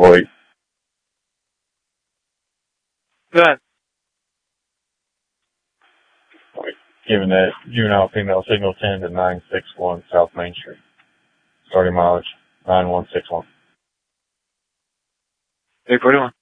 508. Go ahead. Giving that juvenile female signal 10 to 961 South Main Street. Starting mileage 9161. 841.